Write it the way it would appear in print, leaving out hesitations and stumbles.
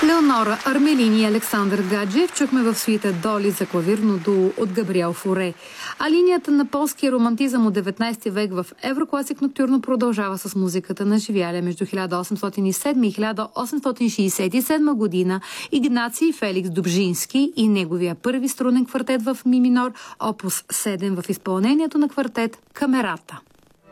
Леонора Армелини и Александър Гаджев чухме в суита Доли за клавирно дуо от Габриел Форе. А линията на полския романтизъм от 19 век в Еврокласик Ноктюрно продължава с музиката на живяля между 1807 и 1867 година Игнаций Феликс Добжински и неговия първи струнен квартет в ми минор, опус 7 в изпълнението на квартет Камерата.